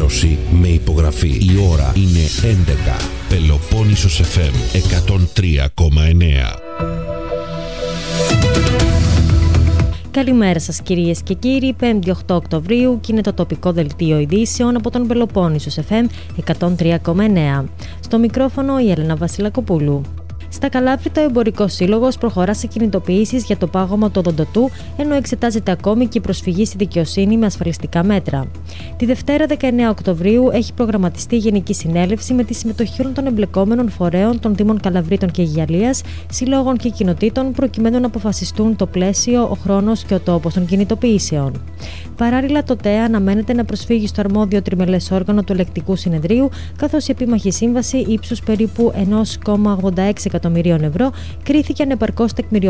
ενημέρωση με υπογραφή. Η ώρα είναι 11. Πελοπόννησος FM 103,9. Καλημέρα σας κυρίες και κύριοι, 5η 8 Οκτωβρίου και είναι το τοπικό δελτίο ειδήσεων από τον Πελοπόννησος FM 103,9. Στο μικρόφωνο η Έλενα Βασιλακοπούλου. Στα Καλάβρητα, ο Εμπορικός Σύλλογος προχωρά σε κινητοποιήσεις για το πάγωμα του οδοντοτού, ενώ εξετάζεται ακόμη και η προσφυγή στη δικαιοσύνη με ασφαλιστικά μέτρα. Τη Δευτέρα 19 Οκτωβρίου έχει προγραμματιστεί Γενική Συνέλευση με τη συμμετοχή όλων των εμπλεκόμενων φορέων των Δήμων Καλαβρήτων και Αιγιαλίας, συλλόγων και κοινοτήτων, προκειμένου να αποφασιστούν το πλαίσιο, ο χρόνος και ο τόπος των κινητοποιήσεων. Παράλληλα, το ΤΕΑ αναμένεται να προσφύγει στο αρμόδιο τριμελές όργανο του Ελεκτικού Συνεδρίου, καθώς η επίμαχη σύμβαση ύψους περίπου 1,86 εκατομμυρίων ευρώ κρίθηκε ανεπαρκώς τεκμηριωμένη